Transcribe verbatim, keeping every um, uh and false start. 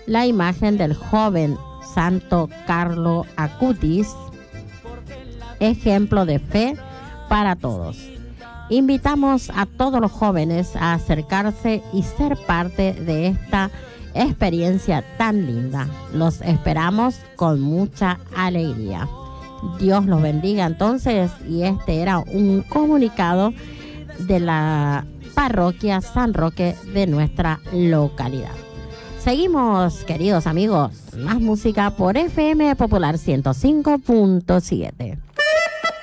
la imagen del joven Santo Carlo Acutis, ejemplo de fe para todos. Invitamos a todos los jóvenes a acercarse y ser parte de esta experiencia tan linda. Los esperamos con mucha alegría. Dios los bendiga entonces, y este era un comunicado de la parroquia San Roque de nuestra localidad. Seguimos, queridos amigos, más música por F M Popular ciento cinco punto siete.